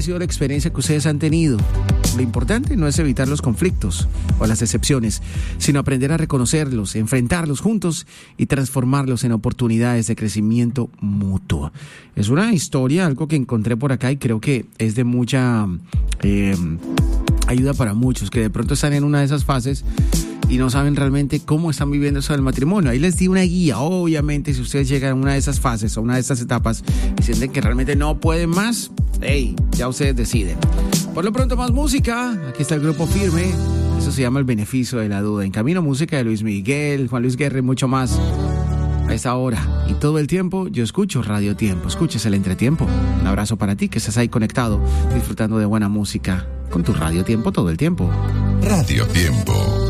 ha sido la experiencia que ustedes han tenido. Lo importante no es evitar los conflictos o las decepciones, sino aprender a reconocerlos, enfrentarlos juntos y transformarlos en oportunidades de crecimiento mutuo. Es una historia, algo que encontré por acá y creo que es de mucha ayuda para muchos que de pronto están en una de esas fases y no saben realmente cómo están viviendo eso del matrimonio. Ahí les di una guía. Obviamente, si ustedes llegan a una de esas fases o una de estas etapas y sienten que realmente no pueden más, ya ustedes deciden. Por lo pronto, más música. Aquí está el grupo Firme. Eso se llama El Beneficio de la Duda. En camino, música de Luis Miguel, Juan Luis Guerra y mucho más. A esa hora y todo el tiempo yo escucho Radio Tiempo. Escuches el entretiempo. Un abrazo para ti que estás ahí conectado, disfrutando de buena música con tu Radio Tiempo todo el tiempo. Radio Tiempo.